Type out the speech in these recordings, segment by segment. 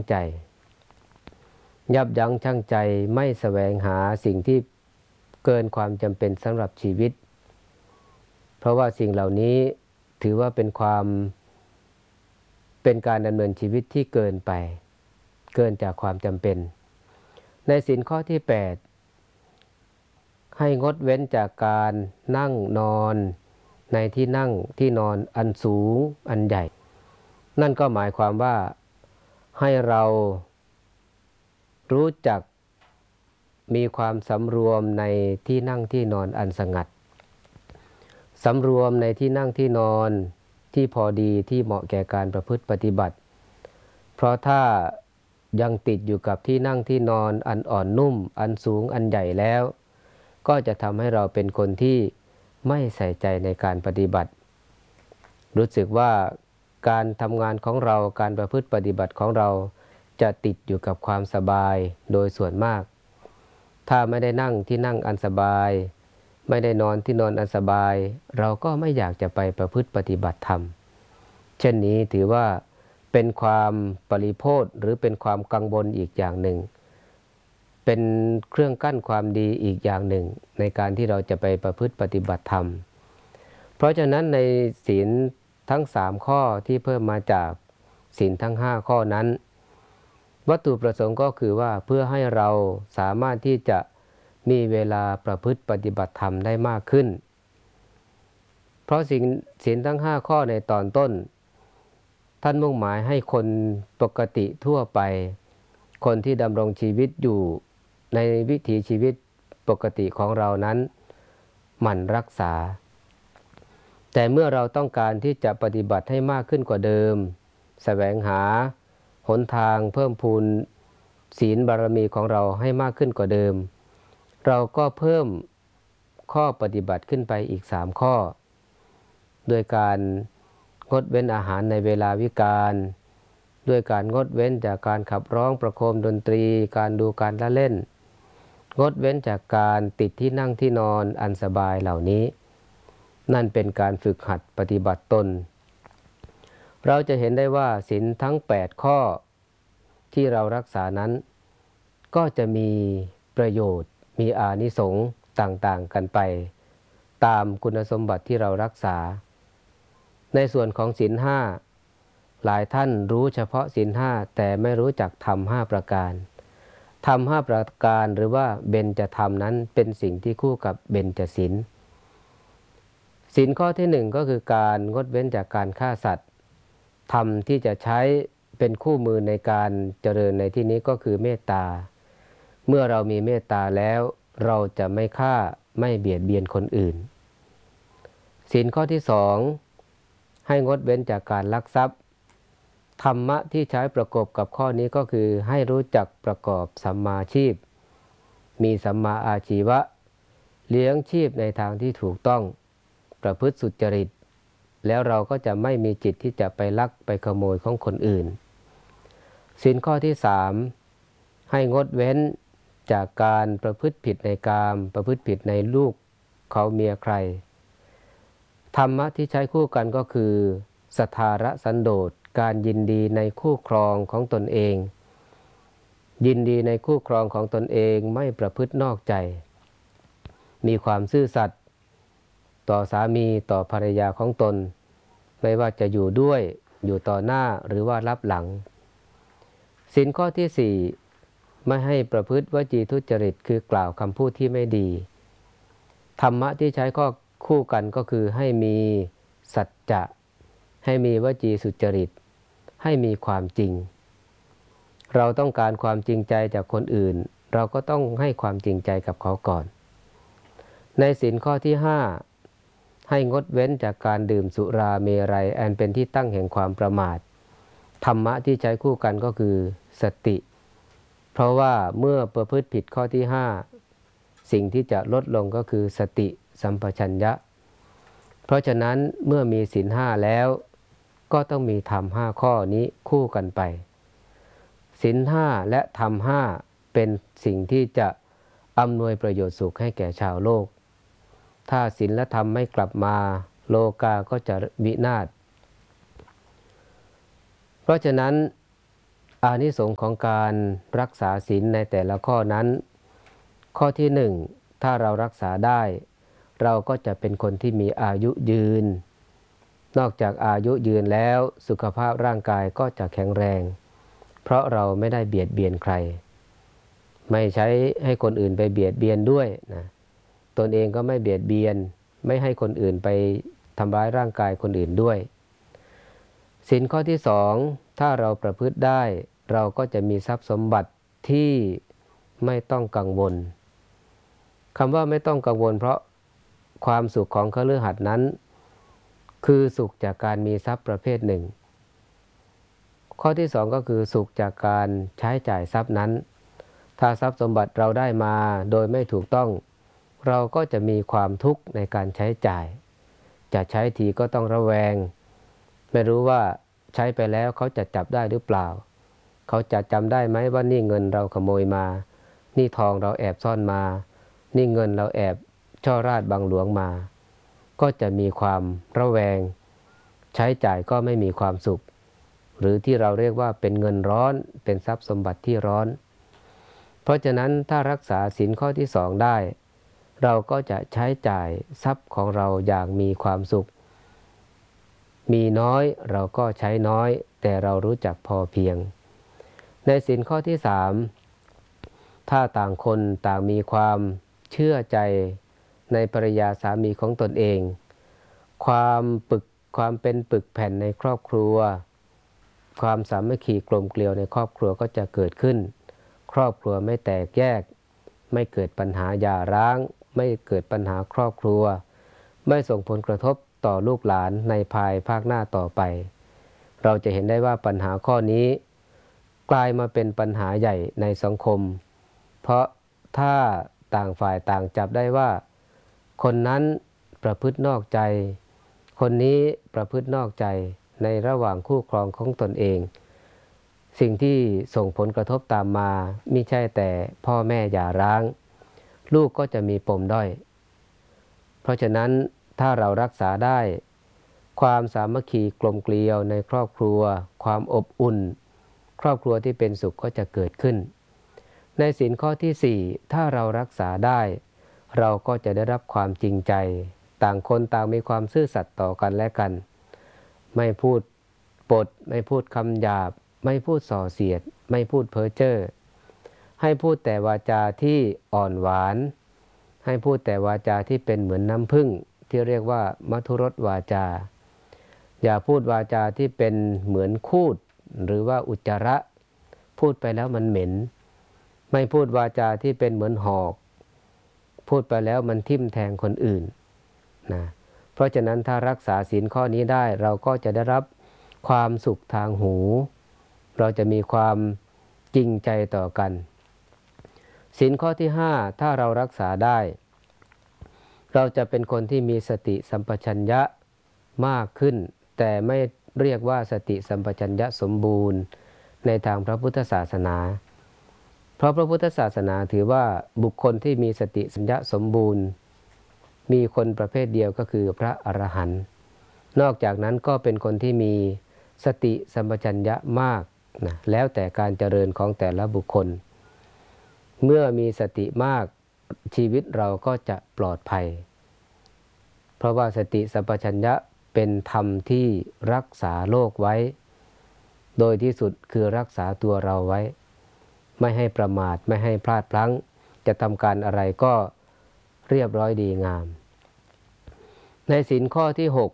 ใจยับยั้งชั่งใจไม่แสวงหาสิ่งที่เกินความจำเป็นสำหรับชีวิตเพราะว่าสิ่งเหล่านี้ถือว่าเป็นการดำเนินชีวิตที่เกินไปเกินจากความจำเป็นในศีลข้อที่8ให้งดเว้นจากการนั่งนอนในที่นั่งที่นอนอันสูงอันใหญ่นั่นก็หมายความว่าให้เรารู้จักมีความสำรวมในที่นั่งที่นอนอันสงัดสำรวมในที่นั่งที่นอนที่พอดีที่เหมาะแก่การประพฤติปฏิบัติเพราะถ้ายังติดอยู่กับที่นั่งที่นอนอันอ่อนนุ่มอันสูงอันใหญ่แล้วก็จะทำให้เราเป็นคนที่ไม่ใส่ใจในการปฏิบัติรู้สึกว่าการทำงานของเราการประพฤติปฏิบัติของเราจะติดอยู่กับความสบายโดยส่วนมากถ้าไม่ได้นั่งที่นั่งอันสบายไม่ได้นอนที่นอนอันสบายเราก็ไม่อยากจะไปประพฤติปฏิบัติธรรมเช่นนี้ถือว่าเป็นความปริโภทหรือเป็นความกังวลอีกอย่างหนึ่งเป็นเครื่องกั้นความดีอีกอย่างหนึ่งในการที่เราจะไปประพฤติปฏิบัติธรรมเพราะฉะนั้นในศีลทั้ง3ข้อที่เพิ่มมาจากศีลทั้ง5ข้อนั้นวัตถุประสงค์ก็คือว่าเพื่อให้เราสามารถที่จะมีเวลาประพฤติปฏิบัติธรรมได้มากขึ้นเพราะศีลทั้ง5ข้อในตอนต้นท่านมุ่งหมายให้คนปกติทั่วไปคนที่ดำรงชีวิตอยู่ในวิถีชีวิตปกติของเรานั้นหมั่นรักษาแต่เมื่อเราต้องการที่จะปฏิบัติให้มากขึ้นกว่าเดิมแสวงหาหนทางเพิ่มพูนศีลบารมีของเราให้มากขึ้นกว่าเดิมเราก็เพิ่มข้อปฏิบัติขึ้นไปอีก3ข้อโดยการงดเว้นอาหารในเวลาวิกาลด้วยการงดเว้นจากการขับร้องประโคมดนตรีการดูการละเล่นงดเว้นจากการติดที่นั่งที่นอนอันสบายเหล่านี้นั่นเป็นการฝึกหัดปฏิบัติตนเราจะเห็นได้ว่าศีลทั้ง8ข้อที่เรารักษานั้นก็จะมีประโยชน์มีอานิสงส์ต่างๆกันไปตามคุณสมบัติที่เรารักษาในส่วนของศีล5หลายท่านรู้เฉพาะศีล5แต่ไม่รู้จักธรรม5ประการธรรม5ประการหรือว่าเบญจธรรมนั้นเป็นสิ่งที่คู่กับเบญจศีลศีลข้อที่1ก็คือการงดเว้นจากการฆ่าสัตว์ธรรมที่จะใช้เป็นคู่มือในการเจริญในที่นี้ก็คือเมตตาเมื่อเรามีเมตตาแล้วเราจะไม่ฆ่าไม่เบียดเบียนคนอื่นศีลข้อที่2ให้งดเว้นจากการลักทรัพย์ธรรมะที่ใช้ประกอบกับข้อนี้ก็คือให้รู้จักประกอบสัมมาชีพมีสัมมาอาชีวะเลี้ยงชีพในทางที่ถูกต้องประพฤติสุจริตแล้วเราก็จะไม่มีจิตที่จะไปลักไปขโมยของคนอื่นศีลข้อที่3ให้งดเว้นจากการประพฤติผิดในกามประพฤติผิดในลูกเขาเมียใครธรรมะที่ใช้คู่กันก็คือสัทธารสันโดษการยินดีในคู่ครองของตนเองยินดีในคู่ครองของตนเองไม่ประพฤตินอกใจมีความซื่อสัตย์ต่อสามีต่อภรรยาของตนไม่ว่าจะอยู่ด้วยอยู่ต่อหน้าหรือว่ารับหลังศีลข้อที่4ไม่ให้ประพฤติวจีทุจริตคือกล่าวคำพูดที่ไม่ดีธรรมะที่ใช้ข้อคู่กันก็คือให้มีสัจจะให้มีวจีสุจริตให้มีความจริงเราต้องการความจริงใจจากคนอื่นเราก็ต้องให้ความจริงใจกับเขาก่อนในศีลข้อที่5ให้งดเว้นจากการดื่มสุราเมรัยอันเป็นที่ตั้งแห่งความประมาทธรรมะที่ใช้คู่กันก็คือสติเพราะว่าเมื่อประพฤติผิดข้อที่5สิ่งที่จะลดลงก็คือสติสัมปชัญญะเพราะฉะนั้นเมื่อมีศีล5แล้วก็ต้องมีธรรม5ข้อนี้คู่กันไปศีล5และธรรม5เป็นสิ่งที่จะอำนวยประโยชน์สุขให้แก่ชาวโลกถ้าศีลและธรรมไม่กลับมาโลกาก็จะวินาศเพราะฉะนั้นอานิสงส์ของการรักษาศีลในแต่ละข้อนั้นข้อที่หนึ่งถ้าเรารักษาได้เราก็จะเป็นคนที่มีอายุยืนนอกจากอายุยืนแล้วสุขภาพร่างกายก็จะแข็งแรงเพราะเราไม่ได้เบียดเบียนใครไม่ใช้ให้คนอื่นไปเบียดเบียนด้วยนะตนเองก็ไม่เบียดเบียนไม่ให้คนอื่นไปทำร้ายร่างกายคนอื่นด้วยศีลข้อที่สองถ้าเราประพฤติได้เราก็จะมีทรัพย์สมบัติที่ไม่ต้องกังวลคำว่าไม่ต้องกังวลเพราะความสุขของคฤหัสถ์นั้นคือสุขจากการมีทรัพย์ประเภทหนึ่งข้อที่สองก็คือสุขจากการใช้จ่ายทรัพย์นั้นถ้าทรัพย์สมบัติเราได้มาโดยไม่ถูกต้องเราก็จะมีความทุกข์ในการใช้จ่ายจะใช้ทีก็ต้องระแวงไม่รู้ว่าใช้ไปแล้วเขาจะจับได้หรือเปล่าเขาจะจำได้ไหมว่านี่เงินเราขโมยมานี่ทองเราแอบซ่อนมานี่เงินเราแอบช่อราดบังหลวงมาก็จะมีความระแวงใช้จ่ายก็ไม่มีความสุขหรือที่เราเรียกว่าเป็นเงินร้อนเป็นทรัพย์สมบัติที่ร้อนเพราะฉะนั้นถ้ารักษาศีลข้อที่สองได้เราก็จะใช้จ่ายทรัพย์ของเราอย่างมีความสุขมีน้อยเราก็ใช้น้อยแต่เรารู้จักพอเพียงในศีลข้อที่สามถ้าต่างคนต่างมีความเชื่อใจในภรรยาสามีของตนเองความเป็นปึกแผ่นในครอบครัวความสามัคคีกลมเกลียวในครอบครัวก็จะเกิดขึ้นครอบครัวไม่แตกแยกไม่เกิดปัญหาหย่าร้างไม่เกิดปัญหาครอบครัวไม่ส่งผลกระทบต่อลูกหลานในภายภาคหน้าต่อไปเราจะเห็นได้ว่าปัญหาข้อนี้กลายมาเป็นปัญหาใหญ่ในสังคมเพราะถ้าต่างฝ่ายต่างจับได้ว่าคนนั้นประพฤตินอกใจคนนี้ประพฤตินอกใจในระหว่างคู่ครองของตนเองสิ่งที่ส่งผลกระทบตามมาไม่ใช่แต่พ่อแม่หย่าร้างลูกก็จะมีปมด้อยเพราะฉะนั้นถ้าเรารักษาได้ความสามัคคีกลมเกลียวในครอบครัวความอบอุ่นครอบครัวที่เป็นสุขก็จะเกิดขึ้นในศีลข้อที่สี่ถ้าเรารักษาได้เราก็จะได้รับความจริงใจต่างคนต่างมีความซื่อสัตย์ต่อกันและกันไม่พูดปดไม่พูดคำหยาบไม่พูดส่อเสียดไม่พูดเพ้อเจ้อให้พูดแต่วาจาที่อ่อนหวานให้พูดแต่วาจาที่เป็นเหมือนน้ำผึ้งที่เรียกว่ามัทุรสวาจาอย่าพูดวาจาที่เป็นเหมือนคูดหรือว่าอุจจาระพูดไปแล้วมันเหม็นไม่พูดวาจาที่เป็นเหมือนหอกพูดไปแล้วมันทิ่มแทงคนอื่นนะเพราะฉะนั้นถ้ารักษาศีลข้อนี้ได้เราก็จะได้รับความสุขทางหูเราจะมีความจริงใจต่อกันศีลข้อที่ห้าถ้าเรารักษาได้เราจะเป็นคนที่มีสติสัมปชัญญะมากขึ้นแต่ไม่เรียกว่าสติสัมปชัญญะสมบูรณ์ในทางพระพุทธศาสนาเพราะพระพุทธศาสนาถือว่าบุคคลที่มีสติสัมปชัญญะสมบูรณ์มีคนประเภทเดียวก็คือพระอรหันต์นอกจากนั้นก็เป็นคนที่มีสติสัมปชัญญะมากนะแล้วแต่การเจริญของแต่ละบุคคลเมื่อมีสติมากชีวิตเราก็จะปลอดภัยเพราะว่าสติสัมปชัญญะเป็นธรรมที่รักษาโลกไว้โดยที่สุดคือรักษาตัวเราไว้ไม่ให้ประมาทไม่ให้พลาดพลั้งจะทำการอะไรก็เรียบร้อยดีงามในศีลข้อที่6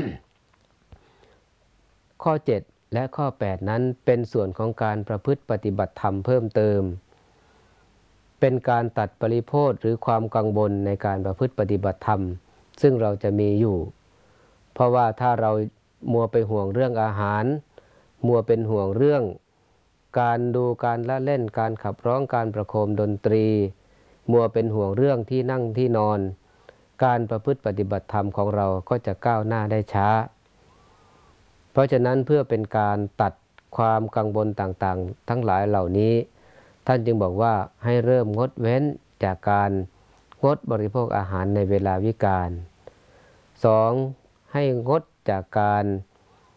ข้อ7และข้อ8นั้นเป็นส่วนของการประพฤติปฏิบัติธรรมเพิ่มเติมเป็นการตัดปริโภทหรือความกังวลในการประพฤติปฏิบัติธรรมซึ่งเราจะมีอยู่เพราะว่าถ้าเรามัวไปห่วงเรื่องอาหารมัวเป็นห่วงเรื่องการดูการละเล่นการขับร้องการประโคมดนตรีมัวเป็นห่วงเรื่องที่นั่งที่นอนการประพฤติปฏิบัติธรรมของเราก็จะก้าวหน้าได้ช้าเพราะฉะนั้นเพื่อเป็นการตัดความกังวลต่างๆทั้งหลายเหล่านี้ท่านจึงบอกว่าให้เริ่มงดเว้นจากการงดบริโภคอาหารในเวลาวิกาล 2. ให้งดจากการ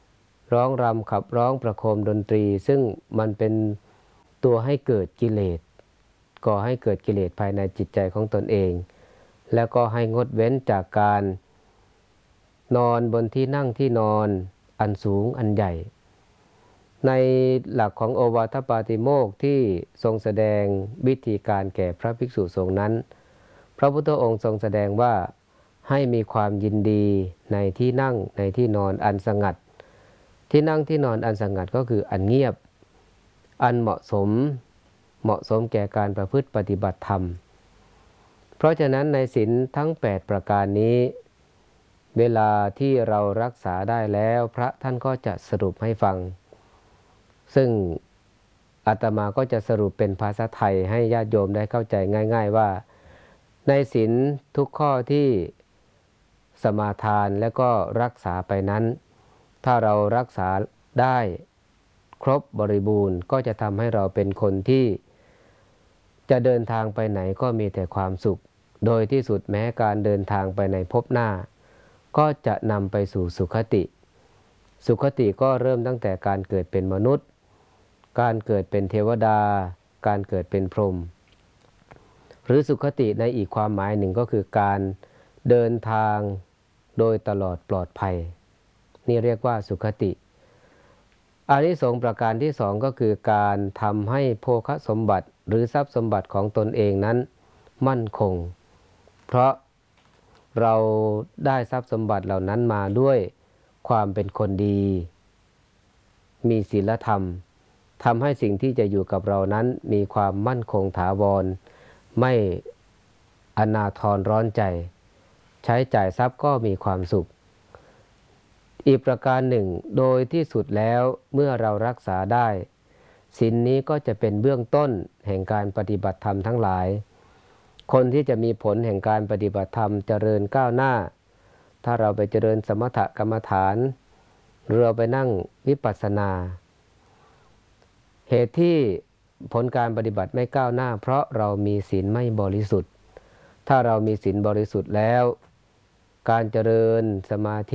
ร้องรำขับร้องประโคมดนตรีซึ่งมันเป็นตัวให้เกิดกิเลสก่อให้เกิดกิเลสภายในจิตใจของตนเองแล้วก็ให้งดเว้นจากการนอนบนที่นั่งที่นอนอันสูงอันใหญ่ในหลักของโอวาทปาติโมกข์ที่ทรงแสดงวิธีการแก่พระภิกษุสงฆ์นั้นพระพุทธองค์ทรงแสดงว่าให้มีความยินดีในที่นั่งในที่นอนอันสงัดที่นั่งที่นอนอันสงัดก็คืออันเงียบอันเหมาะสมแก่การประพฤติปฏิบัติธรรมเพราะฉะนั้นในศีลทั้ง8ประการนี้เวลาที่เรารักษาได้แล้วพระท่านก็จะสรุปให้ฟังซึ่งอาตมาก็จะสรุปเป็นภาษาไทยให้ญาติโยมได้เข้าใจง่ายๆว่าในศีลทุกข้อที่สมาทานและก็รักษาไปนั้นถ้าเรารักษาได้ครบบริบูรณ์ก็จะทำให้เราเป็นคนที่จะเดินทางไปไหนก็มีแต่ความสุขโดยที่สุดแม้การเดินทางไปในภพหน้าก็จะนำไปสู่สุคติสุคติก็เริ่มตั้งแต่การเกิดเป็นมนุษย์การเกิดเป็นเทวดาการเกิดเป็นพรหมหรือสุคติในอีกความหมายหนึ่งก็คือการเดินทางโดยตลอดปลอดภัยนี่เรียกว่าสุคติอานิสงส์ประการที่สองก็คือการทำให้โภคสมบัติหรือทรัพย์สมบัติของตนเองนั้นมั่นคงเพราะเราได้ทรัพย์สมบัติเหล่านั้นมาด้วยความเป็นคนดีมีศีลธรรมทำให้สิ่งที่จะอยู่กับเรานั้นมีความมั่นคงถาวรไม่อนาถรร้อนใจใช้จ่ายทรัพย์ก็มีความสุขอีกประการหนึ่งโดยที่สุดแล้วเมื่อเรารักษาได้ศีลนี้ก็จะเป็นเบื้องต้นแห่งการปฏิบัติธรรมทั้งหลายคนที่จะมีผลแห่งการปฏิบัติธรรมเจริญก้าวหน้าถ้าเราไปเจริญสมถกรรมฐานหรือเราไปนั่งวิปัสสนาเหตุที่ผลการปฏิบัติไม่ก้าวหน้าเพราะเรามีศีลไม่บริสุทธิ์ถ้าเรามีศีลบริสุทธิ์แล้วการเจริญสมาธิ